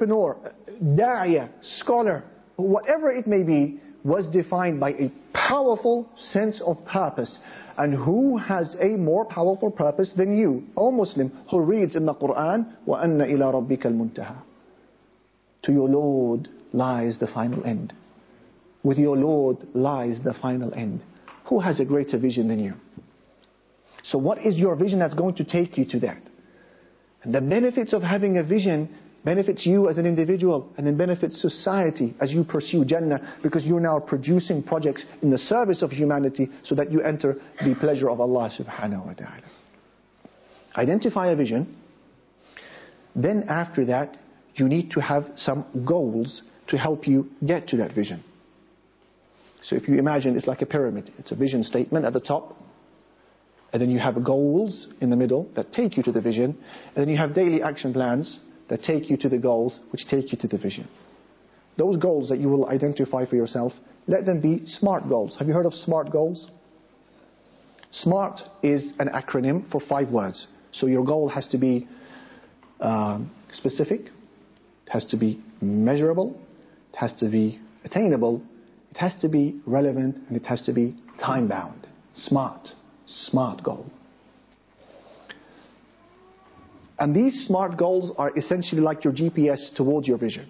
entrepreneur, da'iyah, scholar, whatever it may be, was defined by a powerful sense of purpose. And who has a more powerful purpose than you, O Muslim, who reads in the Quran, وَأَنَّ إِلَىٰ رَبِّكَ الْمُنْتَهَى. To your Lord lies the final end. With your Lord lies the final end. Who has a greater vision than you? So what is your vision that's going to take you to that? And the benefits of having a vision benefits you as an individual, and then benefits society as you pursue Jannah, because you're now producing projects in the service of humanity so that you enter the pleasure of Allah subhanahu wa ta'ala. Identify a vision. Then after that, you need to have some goals to help you get to that vision. So if you imagine, it's like a pyramid. It's a vision statement at the top, and then you have goals in the middle that take you to the vision, and then you have daily action plans that take you to the goals, which take you to the vision. Those goals that you will identify for yourself, let them be SMART goals. Have you heard of SMART goals? SMART is an acronym for 5 words. So your goal has to be specific, it has to be measurable, it has to be attainable, it has to be relevant, and it has to be time-bound. SMART goal. And these SMART goals are essentially like your GPS towards your vision.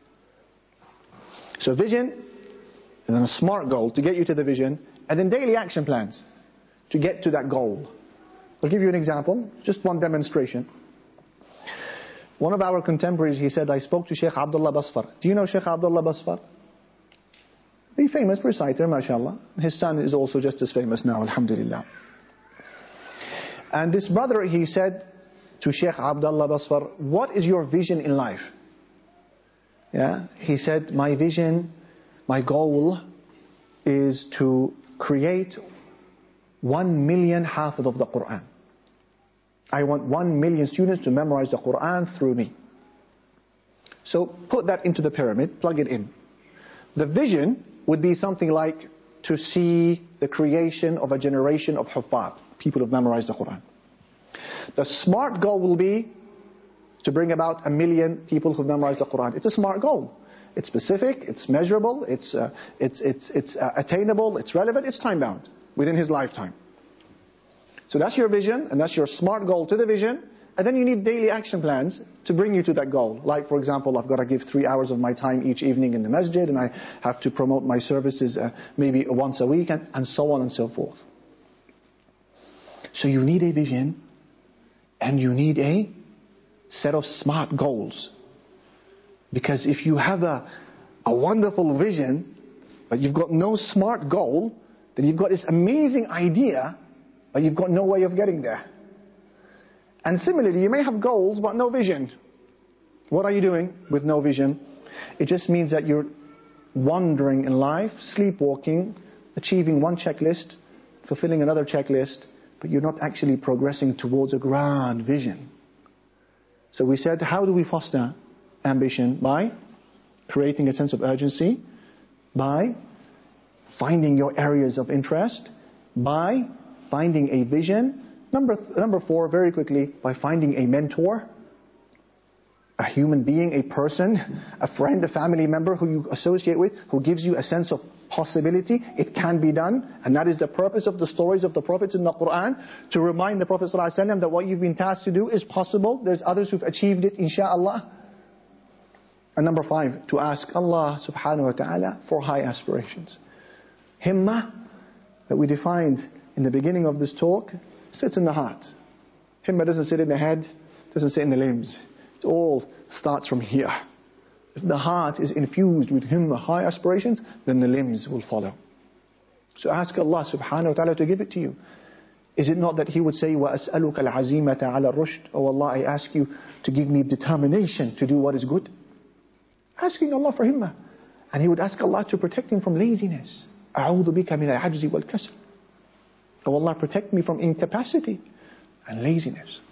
So vision, and then a SMART goal to get you to the vision, and then daily action plans to get to that goal. I'll give you an example, just one demonstration. One of our contemporaries, he said, I spoke to Sheikh Abdullah Basfar. Do you know Sheikh Abdullah Basfar? The famous reciter, mashallah. His son is also just as famous now, alhamdulillah. And this brother, he said to Sheikh Abdullah Basfar, what is your vision in life? Yeah, he said, my vision, my goal is to create 1 million hafiz of the Quran. I want 1 million students to memorize the Quran through me. So put that into the pyramid, plug it in. The vision would be something like to see the creation of a generation of huffaz, people who have memorized the Quran. The SMART goal will be to bring about 1 million people who have memorized the Quran. It's a SMART goal. It's specific, it's measurable, it's attainable, it's relevant, it's time-bound within his lifetime. So that's your vision, and that's your SMART goal to the vision. And then you need daily action plans to bring you to that goal. Like, for example, I've got to give 3 hours of my time each evening in the masjid, and I have to promote my services maybe once a week, and so on and so forth. So you need a vision, and you need a set of SMART goals. Because if you have a wonderful vision, but you've got no SMART goal, then you've got this amazing idea, but you've got no way of getting there. And similarly, you may have goals but no vision. What are you doing with no vision? It just means that you're wandering in life, sleepwalking, achieving one checklist, fulfilling another checklist, but you're not actually progressing towards a grand vision. So we said, how do we foster ambition? By creating a sense of urgency, by finding your areas of interest, by finding a vision. Number 4, very quickly, by finding a mentor, a human being, a person, a friend, a family member who you associate with, who gives you a sense of possibility. It can be done, and that is the purpose of the stories of the prophets in the Quran, to remind the Prophet ﷺ that what you've been tasked to do is possible. There's others who've achieved it, insha'Allah. And number 5, to ask Allah subhanahu wa ta'ala for high aspirations. Himmah, that we defined in the beginning of this talk, sits in the heart. Himmah doesn't sit in the head, doesn't sit in the limbs. It all starts from here. If the heart is infused with himmah, high aspirations, then the limbs will follow. So ask Allah subhanahu wa ta'ala to give it to you. Is it not that He would say, وَأَسْأَلُكَ الْعَزِيمَةَ عَلَى الرُّشْدِ? Oh Allah, I ask you to give me determination to do what is good. Asking Allah for himmah. And he would ask Allah to protect him from laziness. أَعُوذُ بِكَ مِنَ الْعَجْزِ وَالْكَسْلِ. Oh Allah, protect me from incapacity and laziness.